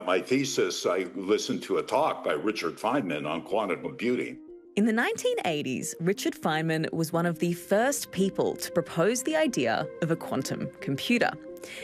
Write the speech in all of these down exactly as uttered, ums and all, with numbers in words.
My thesis, I listened to a talk by Richard Feynman on quantum computing. In the nineteen eighties, Richard Feynman was one of the first people to propose the idea of a quantum computer.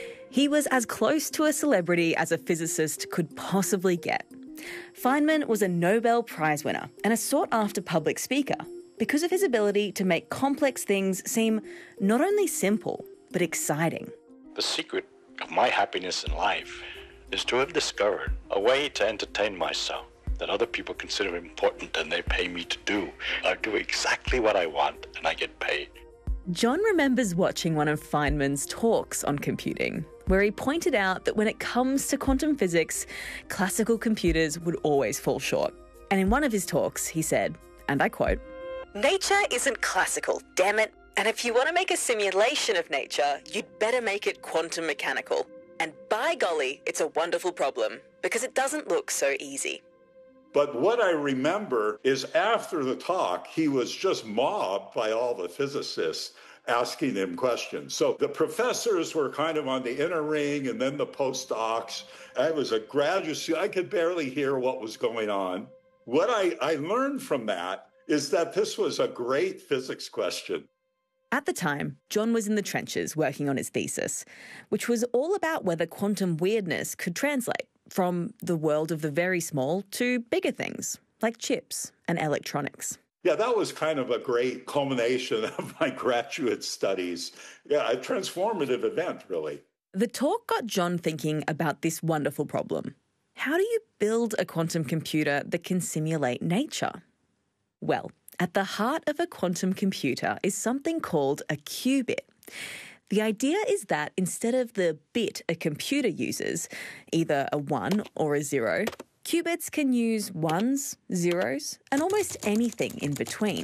He was as close to a celebrity as a physicist could possibly get. Feynman was a Nobel Prize winner and a sought-after public speaker because of his ability to make complex things seem not only simple, but exciting. The secret of my happiness in life is to have discovered a way to entertain myself that other people consider important and they pay me to do. I do exactly what I want and I get paid. John remembers watching one of Feynman's talks on computing, where he pointed out that when it comes to quantum physics, classical computers would always fall short. And in one of his talks, he said, and I quote, "Nature isn't classical, damn it. And if you want to make a simulation of nature, you'd better make it quantum mechanical. And by golly, it's a wonderful problem, because it doesn't look so easy." But what I remember is after the talk, he was just mobbed by all the physicists asking him questions. So the professors were kind of on the inner ring and then the postdocs. I was a graduate student. I could barely hear what was going on. What I, I learned from that is that this was a great physics question. At the time, John was in the trenches working on his thesis, which was all about whether quantum weirdness could translate from the world of the very small to bigger things, like chips and electronics. Yeah, that was kind of a great culmination of my graduate studies. Yeah, a transformative event, really. The talk got John thinking about this wonderful problem. How do you build a quantum computer that can simulate nature? Well, at the heart of a quantum computer is something called a qubit. The idea is that instead of the bit a computer uses, either a one or a zero, qubits can use ones, zeros, and almost anything in between.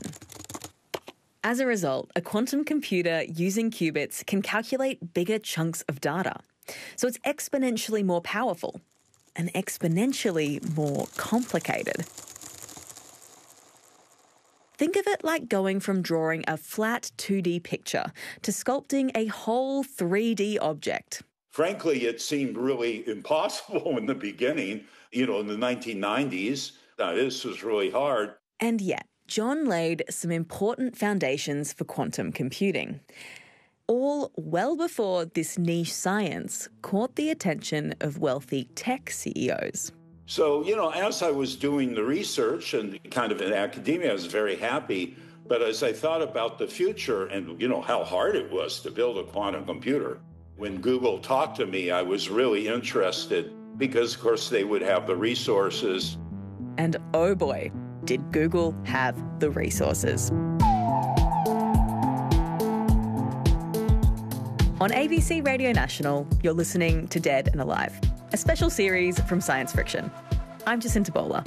As a result, a quantum computer using qubits can calculate bigger chunks of data. So it's exponentially more powerful and exponentially more complicated. Think of it like going from drawing a flat two D picture to sculpting a whole three D object. Frankly, it seemed really impossible in the beginning, you know, in the nineteen nineties. Now, this was really hard. And yet, John laid some important foundations for quantum computing, all well before this niche science caught the attention of wealthy tech C E Os. So, you know, as I was doing the research and kind of in academia, I was very happy. But as I thought about the future and, you know, how hard it was to build a quantum computer, when Google talked to me, I was really interested because, of course, they would have the resources. And oh boy, did Google have the resources. On A B C Radio National, you're listening to Dead and Alive, a special series from Science Friction. I'm Jacinta Bowler.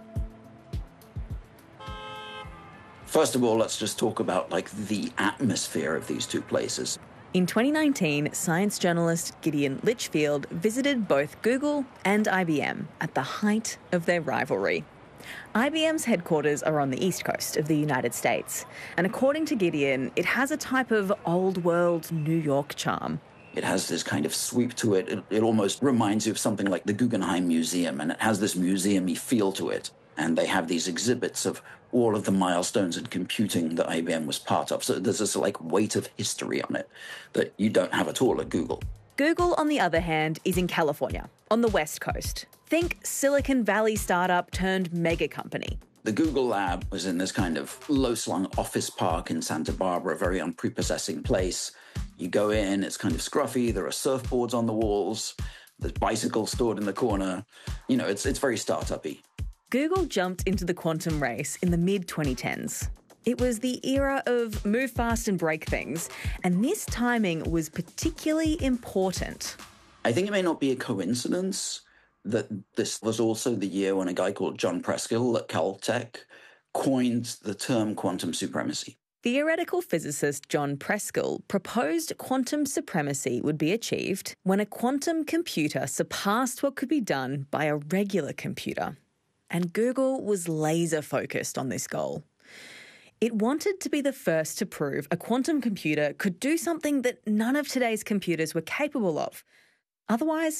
First of all, let's just talk about like the atmosphere of these two places. In twenty nineteen, science journalist Gideon Litchfield visited both Google and I B M at the height of their rivalry. I B M's headquarters are on the east coast of the United States, and according to Gideon, it has a type of old-world New York charm. It has this kind of sweep to it. it. It almost reminds you of something like the Guggenheim Museum, and it has this museum-y feel to it. And they have these exhibits of all of the milestones in computing that I B M was part of. So there's this like weight of history on it that you don't have at all at Google. Google, on the other hand, is in California, on the West Coast. Think Silicon Valley startup turned mega company. The Google lab was in this kind of low-slung office park in Santa Barbara, a very unprepossessing place. You go in, it's kind of scruffy, there are surfboards on the walls, there's bicycles stored in the corner. You know, it's it's very startup-y. Google jumped into the quantum race in the mid twenty tens. It was the era of move fast and break things, and this timing was particularly important. I think it may not be a coincidence that this was also the year when a guy called John Preskill at Caltech coined the term quantum supremacy. Theoretical physicist John Preskill proposed quantum supremacy would be achieved when a quantum computer surpassed what could be done by a regular computer. And Google was laser-focused on this goal. It wanted to be the first to prove a quantum computer could do something that none of today's computers were capable of. Otherwise,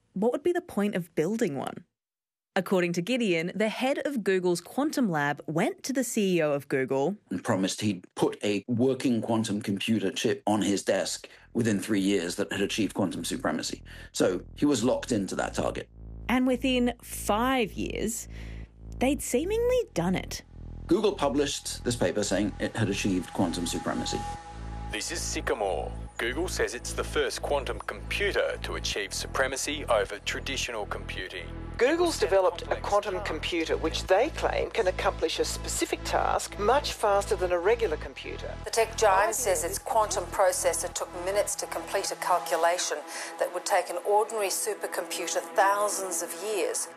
what would be the point of building one? According to Gideon, the head of Google's quantum lab went to the C E O of Google and promised he'd put a working quantum computer chip on his desk within three years that had achieved quantum supremacy. So he was locked into that target. And within five years, they'd seemingly done it. Google published this paper saying it had achieved quantum supremacy. This is Sycamore. Google says it's the first quantum computer to achieve supremacy over traditional computing. Google's developed a quantum computer which they claim can accomplish a specific task much faster than a regular computer. The tech giant says its quantum processor took minutes to complete a calculation that would take an ordinary supercomputer thousands of years.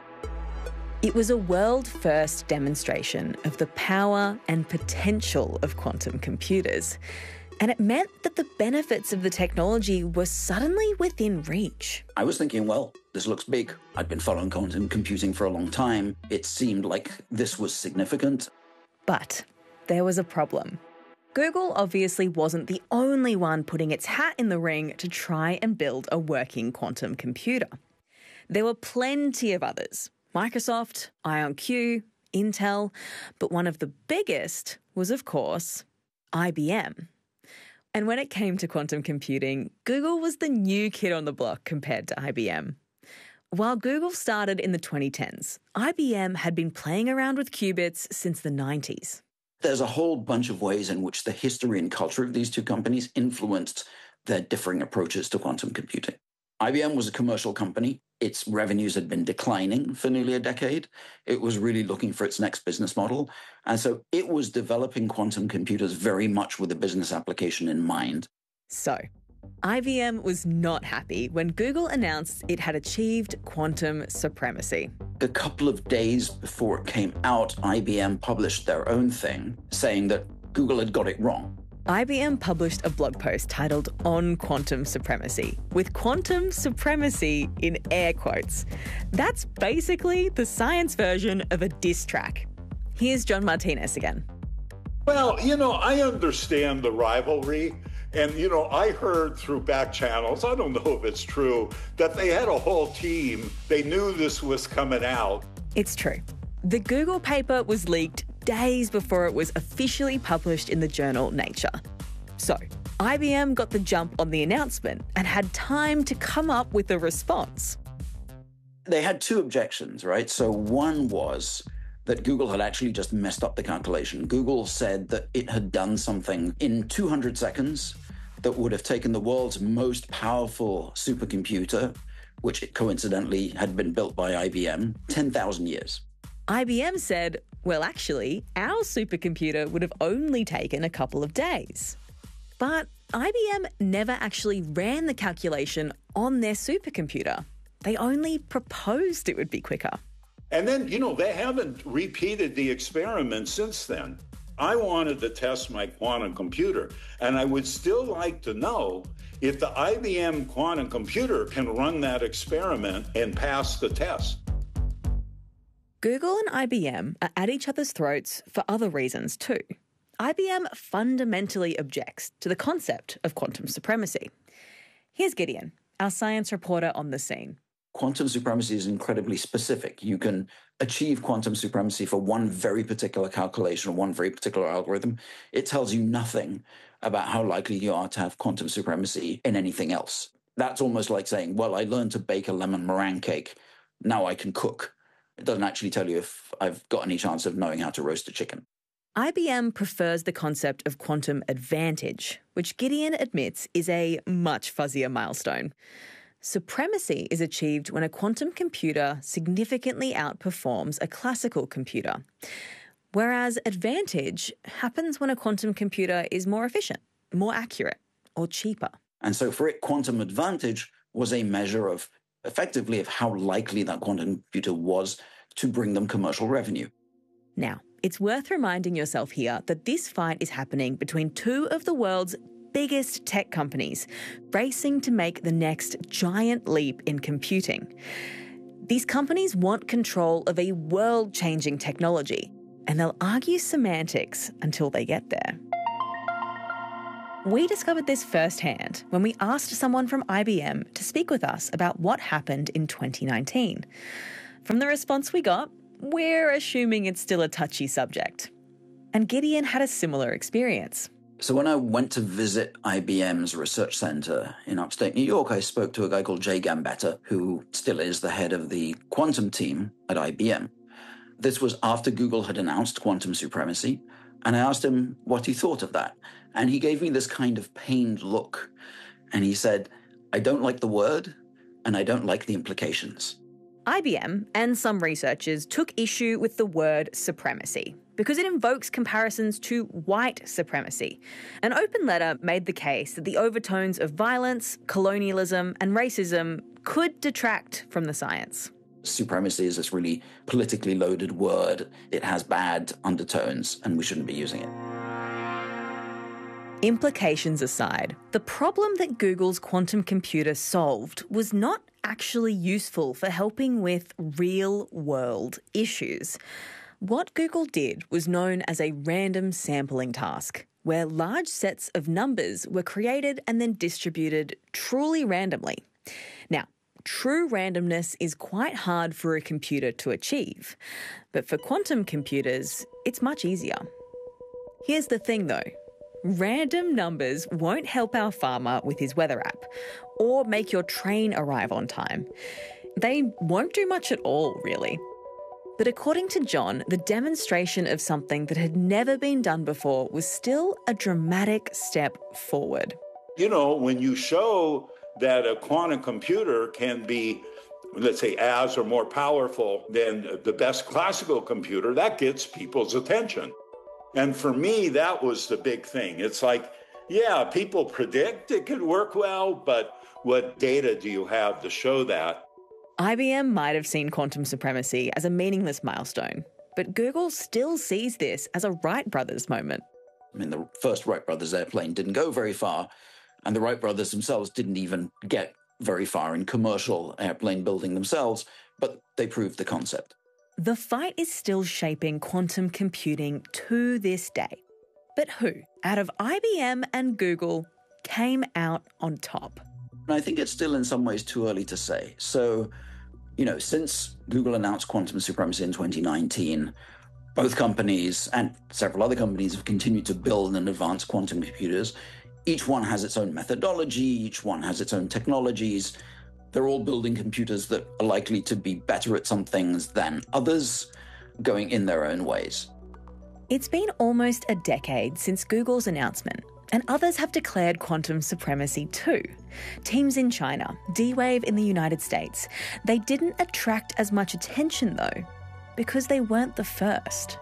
It was a world-first demonstration of the power and potential of quantum computers. And it meant that the benefits of the technology were suddenly within reach. I was thinking, well, this looks big. I'd been following quantum computing for a long time. It seemed like this was significant. But there was a problem. Google obviously wasn't the only one putting its hat in the ring to try and build a working quantum computer. There were plenty of others. Microsoft, IonQ, Intel. But one of the biggest was, of course, I B M. And when it came to quantum computing, Google was the new kid on the block compared to I B M. While Google started in the twenty tens, I B M had been playing around with qubits since the nineties. There's a whole bunch of ways in which the history and culture of these two companies influenced their differing approaches to quantum computing. I B M was a commercial company. Its revenues had been declining for nearly a decade. It was really looking for its next business model. And so it was developing quantum computers very much with a business application in mind. So, I B M was not happy when Google announced it had achieved quantum supremacy. A couple of days before it came out, I B M published their own thing, saying that Google had got it wrong. I B M published a blog post titled On Quantum Supremacy, with quantum supremacy in air quotes. That's basically the science version of a diss track. Here's John Martinez again. Well, you know, I understand the rivalry. And, you know, I heard through back channels, I don't know if it's true, that they had a whole team. They knew this was coming out. It's true. The Google paper was leaked days before it was officially published in the journal Nature. So, I B M got the jump on the announcement and had time to come up with a response. They had two objections, right? So one was that Google had actually just messed up the calculation. Google said that it had done something in two hundred seconds that would have taken the world's most powerful supercomputer, which it coincidentally had been built by I B M, ten thousand years. I B M said, well, actually, our supercomputer would have only taken a couple of days. But I B M never actually ran the calculation on their supercomputer. They only proposed it would be quicker. And then, you know, they haven't repeated the experiment since then. I wanted to test my quantum computer, and I would still like to know if the I B M quantum computer can run that experiment and pass the test. Google and I B M are at each other's throats for other reasons too. I B M fundamentally objects to the concept of quantum supremacy. Here's Gideon, our science reporter on the scene. Quantum supremacy is incredibly specific. You can achieve quantum supremacy for one very particular calculation, one very particular algorithm. It tells you nothing about how likely you are to have quantum supremacy in anything else. That's almost like saying, well, I learned to bake a lemon meringue cake. Now I can cook. It doesn't actually tell you if I've got any chance of knowing how to roast a chicken. I B M prefers the concept of quantum advantage, which Gideon admits is a much fuzzier milestone. Supremacy is achieved when a quantum computer significantly outperforms a classical computer, whereas advantage happens when a quantum computer is more efficient, more accurate, or cheaper. And so for it, quantum advantage was a measure of, effectively, of how likely that quantum computer was to bring them commercial revenue. Now, it's worth reminding yourself here that this fight is happening between two of the world's biggest tech companies, racing to make the next giant leap in computing. These companies want control of a world-changing technology, and they'll argue semantics until they get there. We discovered this firsthand when we asked someone from I B M to speak with us about what happened in twenty nineteen. From the response we got, we're assuming it's still a touchy subject. And Gideon had a similar experience. So when I went to visit I B M's research center in upstate New York, I spoke to a guy called Jay Gambetta, who still is the head of the quantum team at I B M. This was after Google had announced quantum supremacy, and I asked him what he thought of that. And he gave me this kind of pained look. And he said, I don't like the word, and I don't like the implications. I B M and some researchers took issue with the word supremacy because it invokes comparisons to white supremacy. An open letter made the case that the overtones of violence, colonialism, and racism could detract from the science. Supremacy is this really politically loaded word. It has bad undertones, and we shouldn't be using it. Implications aside, the problem that Google's quantum computer solved was not actually useful for helping with real-world issues. What Google did was known as a random sampling task, where large sets of numbers were created and then distributed truly randomly. Now, true randomness is quite hard for a computer to achieve, but for quantum computers, it's much easier. Here's the thing though. Random numbers won't help our farmer with his weather app or make your train arrive on time. They won't do much at all, really. But according to John, the demonstration of something that had never been done before was still a dramatic step forward. You know, when you show that a quantum computer can be, let's say, as or more powerful than the best classical computer, that gets people's attention. And for me, that was the big thing. It's like, yeah, people predict it could work well, but what data do you have to show that? I B M might have seen quantum supremacy as a meaningless milestone, but Google still sees this as a Wright brothers moment. I mean, the first Wright brothers airplane didn't go very far, and the Wright brothers themselves didn't even get very far in commercial airplane building themselves, but they proved the concept. The fight is still shaping quantum computing to this day. But who, out of I B M and Google, came out on top? I think it's still in some ways too early to say. So, you know, since Google announced quantum supremacy in twenty nineteen, both companies and several other companies have continued to build and advance quantum computers. Each one has its own methodology, each one has its own technologies. They're all building computers that are likely to be better at some things than others, going in their own ways. It's been almost a decade since Google's announcement, and others have declared quantum supremacy too. Teams in China, D-Wave in the United States. They didn't attract as much attention though, because they weren't the first.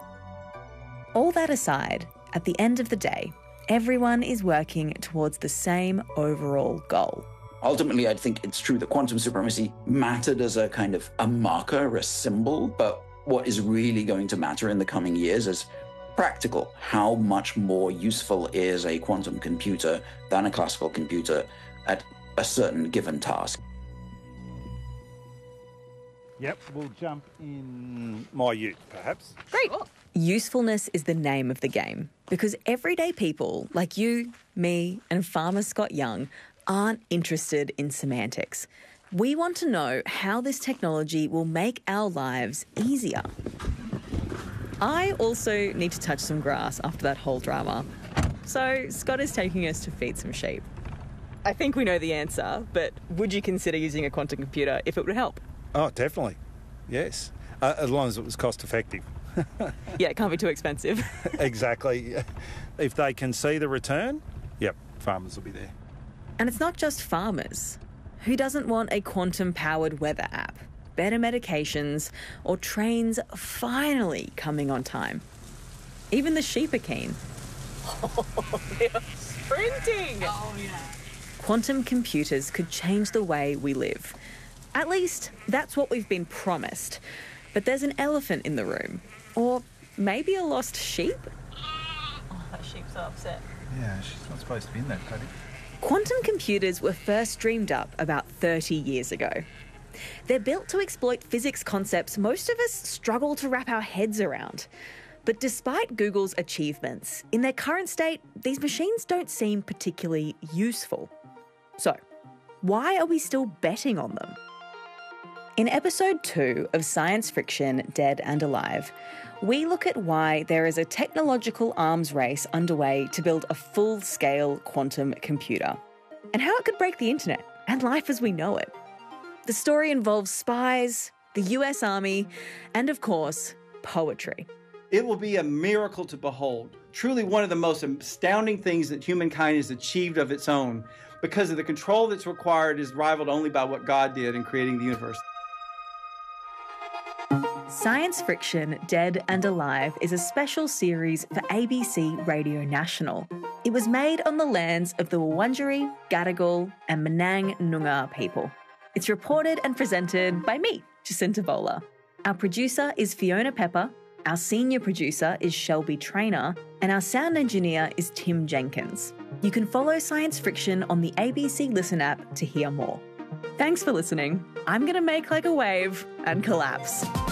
All that aside, at the end of the day, everyone is working towards the same overall goal. Ultimately, I think it's true that quantum supremacy mattered as a kind of a marker, a symbol, but what is really going to matter in the coming years is practical. How much more useful is a quantum computer than a classical computer at a certain given task? Yep, we'll jump in my ute, perhaps. Great. Usefulness is the name of the game because everyday people like you, me, and Farmer Scott Young aren't interested in semantics. We want to know how this technology will make our lives easier. I also need to touch some grass after that whole drama. So Scott is taking us to feed some sheep. I think we know the answer, but would you consider using a quantum computer if it would help? Oh, definitely. Yes. Uh, as long as it was cost effective. Yeah, it can't be too expensive. Exactly. If they can see the return, yep, farmers will be there. And it's not just farmers. Who doesn't want a quantum-powered weather app, better medications, or trains finally coming on time? Even the sheep are keen. Oh, they're sprinting! Oh, yeah. Quantum computers could change the way we live. At least, that's what we've been promised. But there's an elephant in the room. Or maybe a lost sheep? Oh, that sheep's so upset. Yeah, she's not supposed to be in that paddock. Quantum computers were first dreamed up about thirty years ago. They're built to exploit physics concepts most of us struggle to wrap our heads around. But despite Google's achievements, in their current state, these machines don't seem particularly useful. So, why are we still betting on them? In episode two of Science Friction, Dead and Alive, we look at why there is a technological arms race underway to build a full-scale quantum computer, and how it could break the internet and life as we know it. The story involves spies, the U S Army, and of course, poetry. It will be a miracle to behold, truly one of the most astounding things that humankind has achieved of its own, because of the control that's required is rivaled only by what God did in creating the universe. Science Friction, Dead and Alive is a special series for A B C Radio National. It was made on the lands of the Wurundjeri, Gadigal and Menang Noongar people. It's reported and presented by me, Jacinta Vola. Our producer is Fiona Pepper, our senior producer is Shelby Traynor, and our sound engineer is Tim Jenkins. You can follow Science Friction on the A B C Listen app to hear more. Thanks for listening. I'm going to make like a wave and collapse.